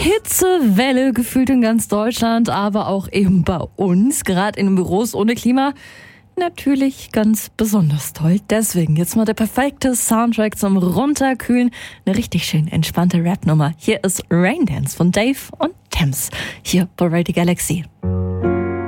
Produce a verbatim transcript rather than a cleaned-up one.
Hitzewelle gefühlt in ganz Deutschland, aber auch eben bei uns, gerade in den Büros ohne Klima. Natürlich ganz besonders toll. Deswegen jetzt mal der perfekte Soundtrack zum Runterkühlen. Eine richtig schön entspannte Rap-Nummer. Hier ist Raindance von Dave und Thames. Hier bei Radio Galaxy.